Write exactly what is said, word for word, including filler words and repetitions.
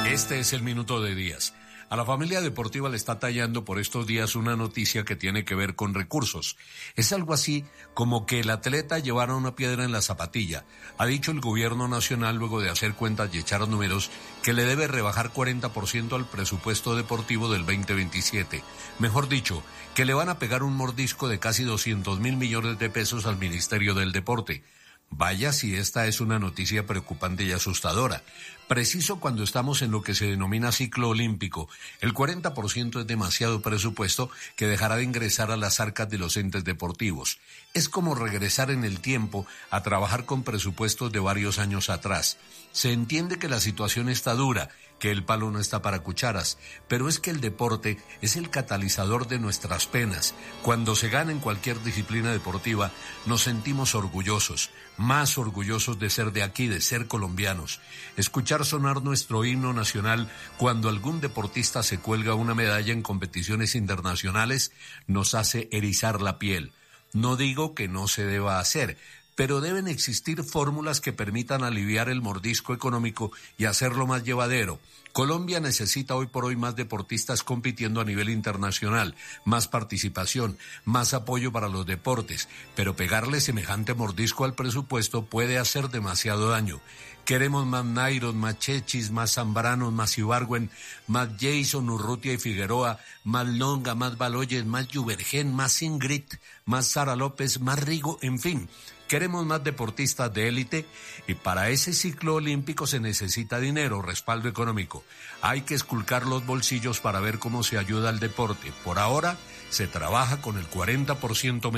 Este es el Minuto de Díaz. A la familia deportiva le está tallando por estos días una noticia que tiene que ver con recursos. Es algo así como que el atleta llevara una piedra en la zapatilla. Ha dicho el gobierno nacional, luego de hacer cuentas y echar números, que le debe rebajar cuarenta por ciento al presupuesto deportivo del veinte veintisiete. Mejor dicho, que le van a pegar un mordisco de casi doscientos mil millones de pesos al Ministerio del Deporte. Vaya si esta es una noticia preocupante y asustadora. Preciso cuando estamos en lo que se denomina ciclo olímpico, el cuarenta por ciento es demasiado presupuesto que dejará de ingresar a las arcas de los entes deportivos. Es como regresar en el tiempo a trabajar con presupuestos de varios años atrás. Se entiende que la situación está dura, que el palo no está para cucharas, pero es que el deporte es el catalizador de nuestras penas. Cuando se gana en cualquier disciplina deportiva, nos sentimos orgullosos, más orgullosos de ser de aquí, de ser colombianos. Escuchar sonar nuestro himno nacional cuando algún deportista se cuelga una medalla en competiciones internacionales nos hace erizar la piel. No digo que no se deba hacer, pero deben existir fórmulas que permitan aliviar el mordisco económico y hacerlo más llevadero. Colombia necesita hoy por hoy más deportistas compitiendo a nivel internacional, más participación, más apoyo para los deportes, pero pegarle semejante mordisco al presupuesto puede hacer demasiado daño. Queremos más Nairon, más Chechis, más Zambranos, más Ibargüen, más Jason, Urrutia y Figueroa, más Longa, más Baloyes, más Juvergen, más Ingrid, más Sara López, más Rigo, en fin. Queremos más deportistas de élite y para ese ciclo olímpico se necesita dinero, respaldo económico. Hay que esculcar los bolsillos para ver cómo se ayuda al deporte. Por ahora se trabaja con el cuarenta por ciento menos.